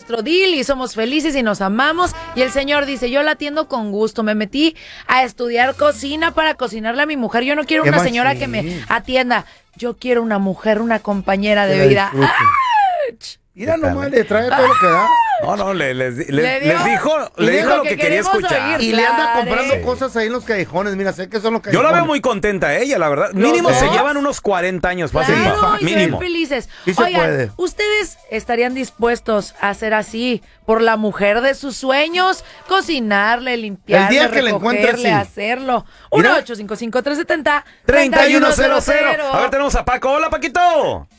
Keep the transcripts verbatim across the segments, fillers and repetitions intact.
nuestro deal y somos felices y nos amamos. Y el señor dice, yo la atiendo con gusto. Me metí a estudiar cocina para cocinarle a mi mujer. Yo no quiero una señora que me atienda. Yo quiero una mujer, una compañera de vida. Mira nomás, le trae todo lo que da. No, no, le, les, les, Le dio- les dijo, le le dijo dijo lo que que quería queremos escuchar. oír. Y le anda Claro. comprando Sí. cosas ahí en los callejones. Mira, sé que son los Yo callejones. la veo muy contenta a ella, la verdad. Mínimo dos? se llevan unos cuarenta años fácil. Claro, pa- y se ven Mínimo. felices. Sí se Oigan, puede. ¿ustedes estarían dispuestos a hacer así por la mujer de sus sueños? Cocinarle, limpiarle, El día que la encuentre recogerle, así. hacerlo. Mira. uno ocho cinco cinco, tres siete cero, treinta y uno cero cero cero. A ver, tenemos a Paco. Hola, Paquito.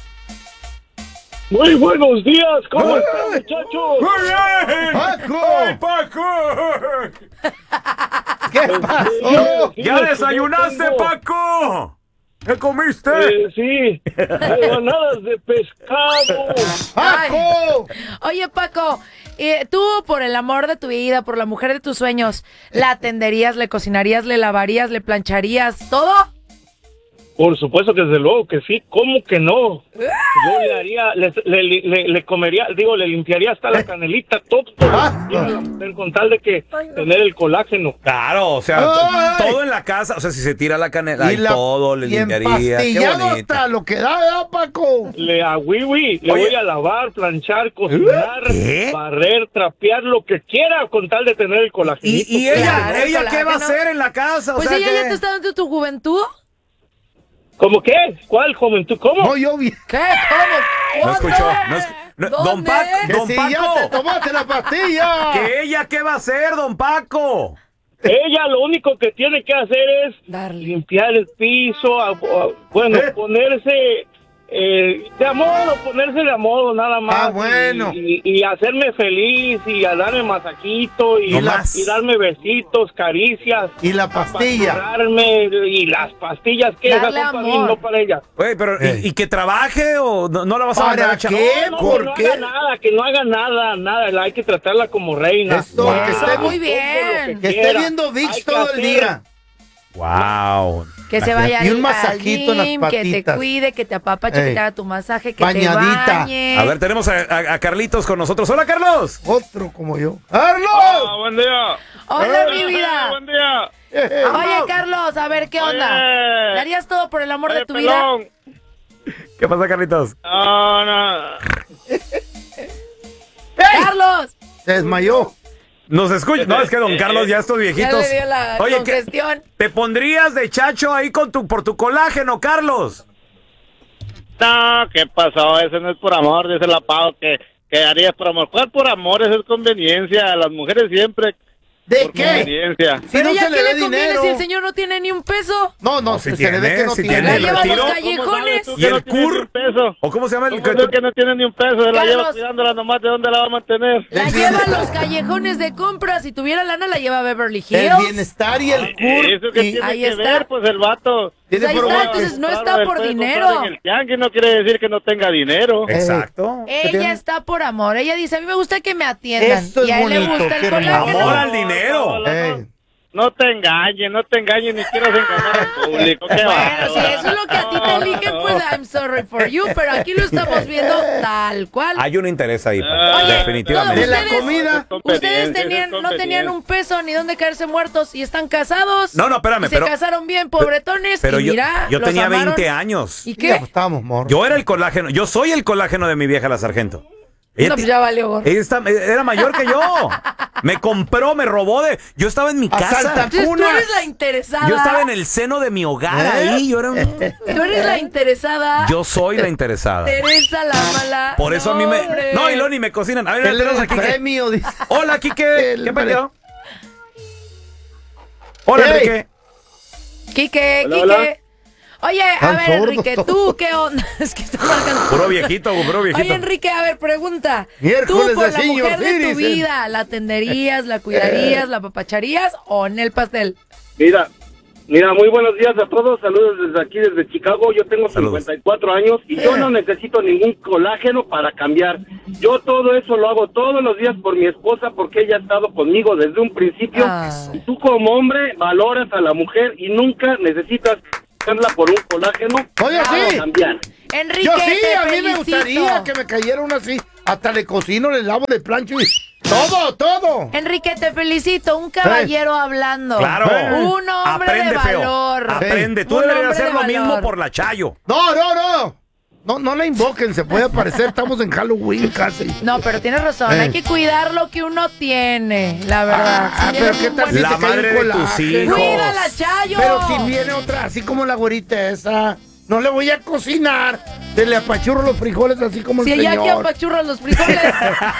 Muy buenos días, ¿cómo están, muchachos? ¡Paco! ¡Ay, Paco! ¿Qué pasó? Sí, ¿Ya sí, desayunaste, tengo. Paco? ¿Qué comiste? Eh, sí, rebanadas de pescado. ¡Paco! Oye, Paco, eh, tú, por el amor de tu vida, por la mujer de tus sueños, ¿la atenderías, le cocinarías, le lavarías, le plancharías, todo? Por supuesto que desde luego que sí, ¿cómo que no? Yo le haría, le, le, le, le comería, digo, le limpiaría hasta la canelita, todo, todo Ah. y a la mujer con tal de que tener el colágeno. Claro, o sea, Ay. todo en la casa. O sea, si se tira la canela y la- todo, le y limpiaría. Qué empastillado bonito. hasta lo que da, ¿verdad, Paco? Le a wiwi, le Oye. voy a lavar, planchar, cocinar, ¿Qué? barrer, trapear, lo que quiera con tal de tener el colágeno. ¿Y, y ella, Claro, ella qué va a colágeno. hacer en la casa? O Pues sea, ella ¿qué? ya te está dando tu juventud. ¿Cómo qué? ¿Cuál juventud? ¿Cómo? No, yo vi. ¿Qué? ¿Cómo? No ¿Dónde? escuchó. No es- no- don ¿Dónde? Paco, Que don si ya te Paco. tomaste la pastilla. ¿Que ella qué va a hacer, don Paco? Ella lo único que tiene que hacer es Darle. limpiar el piso, a- a- bueno, ¿Eh? ponerse eh, de a modo, ponerse de a modo nada más. Ah, bueno. Y, y- y hacerme feliz y a darme masajito y, No la- más. y darme besitos, caricias. Y la pastilla. apachurrarme, y las pastillas que esas Darle son para mí, amor. no para ella. Oye, pero Eh. ¿y, y que trabaje o no, no la vas a mandar ¿Para a cha- qué? No, ¿Por que no qué? haga nada, que no haga nada, nada, hay que tratarla como reina. Eso, Wow. que esté, Muy Todo bien. lo que esté quiera. viendo Hay VIX que todo el hacer. día. Wow. Que se vaya Y un al- masajito al en las gym, que te patitas. cuide, que te apapache, que Ey. te haga tu masaje, que Bañadita. te bañe. A ver, tenemos a, a- a Carlitos con nosotros. Hola, Carlos. Otro como yo. ¡Carlos! Ah, buen día. Hola, Eh, mi vida. Buen día. Eh, Oye, Carlos, a ver, ¿qué onda? Oye. ¿Le harías todo por el amor de Oye, tu vida? pelón. ¿Qué pasa, Carlitos? No, no. ¡Carlos! Se desmayó. ¿Nos escucha? No, es que don Carlos ya estos Ya viejitos. le dio la Oye, ¿qué- congestión. ¿te pondrías de chacho ahí con tu por tu colágeno, Carlos? No, ¿qué pasó? Ese no es por amor, dice la Pau, que, que harías por amor. ¿Cuál por amor? Eso es conveniencia. Las mujeres siempre ¿De por qué? conveniencia. Si Pero no ya se ¿qué le le ve conviene dinero. si el señor no tiene ni un peso? No, no, No, se, si se le ve tiene, que no si tiene. tiene. La ¿El lleva a retiro? los ¿Cómo callejones. sabes tú ¿Y que el no tienes cur? ni un peso? ¿O cómo se llama el ¿Cómo que sabes que no tiene ni un peso? Se la Carlos. lleva cuidándola nomás, ¿de dónde la va a mantener? La lleva a los callejones de compras. Si tuviera lana, la lleva a Beverly El Hills. bienestar y el cur. Eso que y- tiene ahí que está. ver, pues el vato. tiene Ahí por está, un- entonces no Claro, está por después dinero. comprar En el tianguis no quiere decir que no tenga dinero. Exacto. ¿Qué tiene? Ella está por amor. Ella dice, a mí me gusta que me atiendan. Esto es y a él le bonito, gusta qué el hermoso. colágeno. Amor al dinero. No, no, no, Ey. no te engañes, no te engañes, ni quieras engañar al público. ¿Qué va? Bueno, si eso es lo que a ti te eligen, pues I'm sorry for you, pero aquí lo estamos viendo tal cual. Hay un interés ahí, Paco, Oye, definitivamente. De la ustedes- comida. Ustedes tenían, no tenían un peso ni dónde caerse muertos y están casados. No, no, espérame, Y se pero- casaron bien, pobretones. Pero y yo, mira, yo los tenía amaron. veinte años. ¿Y Ya, qué? pues, estábamos morros. Yo era el colágeno. Yo soy el colágeno de mi vieja la sargento. Ella, No, ti- pues ya valió gorro. ella está- era mayor que yo. Me compró, me robó de. Yo estaba en mi casa. Asalta- Entonces tú Unas. eres la interesada. Yo estaba en el seno de mi hogar ¿Eh? ahí. Yo era un- Tú eres la interesada. Yo soy la interesada. Teresa la mala. Por eso a mí me. hombre. No, y Loni me cocinan. A ver, El tenemos aquí. premio, dice. Hola, Quique. El ¿Qué pre- pasó? Hola, Ey. Enrique. Quique, Hola, Quique. hola. Oye, a Están ver, sordos Enrique, todos. ¿tú qué onda? Es que está marcando. Puro viejito, puro viejito. Oye, Enrique, a ver, pregunta. Miércoles ¿Tú por de la Senior mujer de tu Citizen. vida la atenderías, la cuidarías, la papacharías o en el pastel? Mira, mira, muy buenos días a todos. Saludos desde aquí, desde Chicago. Yo tengo Saludos. cincuenta y cuatro años y yo no necesito ningún colágeno para cambiar. Yo todo eso lo hago todos los días por mi esposa porque ella ha estado conmigo desde un principio. Ah. Y tú como hombre valoras a la mujer y nunca necesitas cambiarla por un colágeno Oye, para sí. cambiar. Enrique, Yo sí, te a mí me felicito. gustaría que me cayera uno así. Hasta le cocino, le lavo, le plancho y todo, todo. Enrique, te felicito, un caballero eh. hablando. Claro. Un hombre Aprende, de valor. Feo. Aprende. Tú un deberías hacer de lo valor. mismo por la Chayo. No, no, no. No, no la invoquen, se puede aparecer, estamos en Halloween casi. No, pero tienes razón, eh. hay que cuidar lo que uno tiene, la verdad. Ah, si pero qué tal si la te madre de tus hijos. Cuídala, Chayo. Pero si viene otra, así como la güerita esa, no le voy a cocinar. Se le apachurro los frijoles así como si el señor. Si señor. ella que apachurra los frijoles.